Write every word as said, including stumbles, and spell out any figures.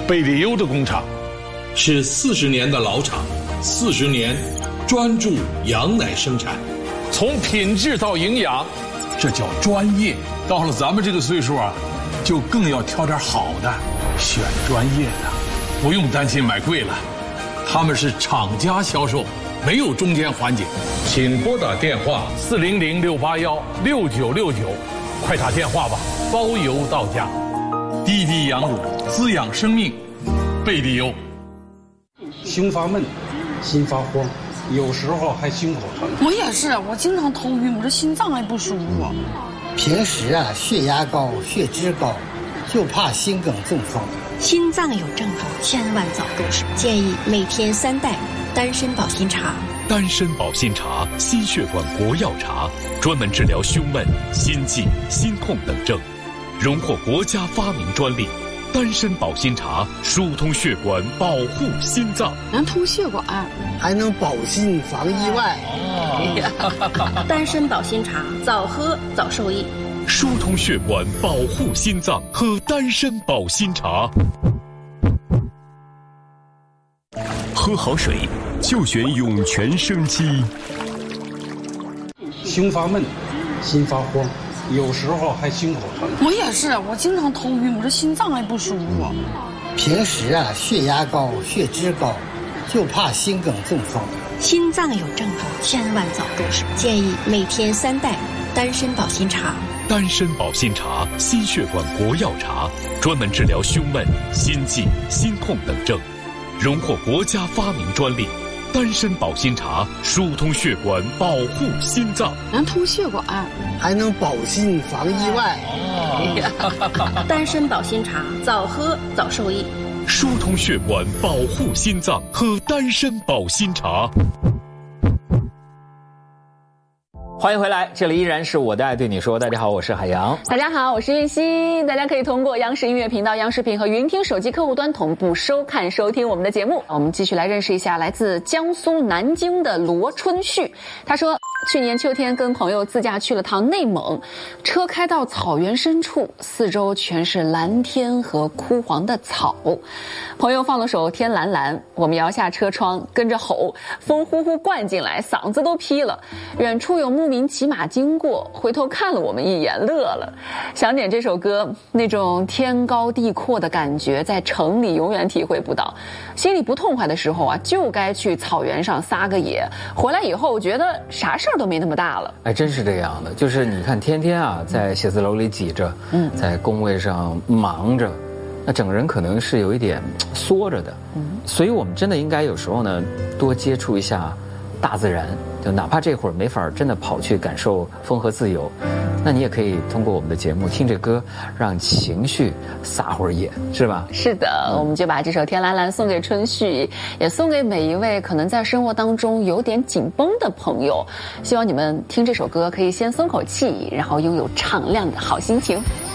贝里优的工厂是四十年的老厂，四十年专注羊奶生产， 从品质到营养，这叫专业。到了咱们这个岁数啊，就更要挑点好的，选专业的，不用担心买贵了。他们是厂家销售，没有中间环节。请拨打电话四零零六八幺六九六九，快打电话吧，包邮到家。滴滴羊乳滋养生命，贝里优。 胸发闷，心发慌，有时候还胸口疼。 我也是，我经常头晕，我这心脏还不舒服。 平时啊，血压高，血脂高，就怕心梗中风。 心脏有症状，千万早入手。建议每天三袋丹参保心茶。 丹参保心茶，心血管国药茶，专门治疗胸闷、心悸、心痛等症，荣获国家发明专利。丹参保心茶疏通血管，保护心脏， 能通血管， 还能保心防意外。 哦、丹参保心茶，早喝早受益。 疏通血管，保护心脏，喝丹参保心茶。 喝好水，就选涌泉生机。 胸发闷，心发慌，有时候还胸口疼。 我也是，我经常头晕，我这心脏还不舒服。 平时啊，血压高，血脂高，就怕心梗中风。 心脏有症状，千万早入手。建议每天三袋丹参保心茶。 丹参保心茶，心血管国药茶，专门治疗胸闷、心悸、心痛等症，荣获国家发明专利。丹参保心茶疏通血管，保护心脏， 能通血管， 还能保心防意外。 哦、丹参保心茶，早喝早受益。 疏通血管，保护心脏，喝丹参保心茶。 欢迎回来，这里依然是我的爱对你说。大家好，我是海洋。 大家好，我是玉溪。大家可以通过央视音乐频道、央视频和云听手机客户端同步收看收听我们的节目。我们继续来认识一下来自江苏南京的罗春旭。他说，去年秋天跟朋友自驾去了趟内蒙，车开到草原深处，四周全是蓝天和枯黄的草。朋友放了首《天蓝蓝》，我们摇下车窗跟着吼，风呼呼灌进来，嗓子都劈了。远处有牧民骑马经过，回头看了我们一眼，乐了。想点这首歌，那种天高地阔的感觉在城里永远体会不到。心里不痛快的时候啊，就该去草原上撒个野，回来以后觉得啥事儿都没那么大了。 哎，真是这样的，就是你看天天啊在写字楼里挤着，嗯，在工位上忙着，那整个人可能是有一点缩着的。嗯，所以我们真的应该有时候呢多接触一下大自然，就哪怕这会儿没法真的跑去感受风和自由，那你也可以通过我们的节目听着歌，让情绪撒会儿野，是吧？ 是的，嗯、我们就把这首《天蓝蓝》送给春旭，也送给每一位可能在生活当中有点紧绷的朋友。希望你们听这首歌可以先松口气，然后拥有敞亮的好心情。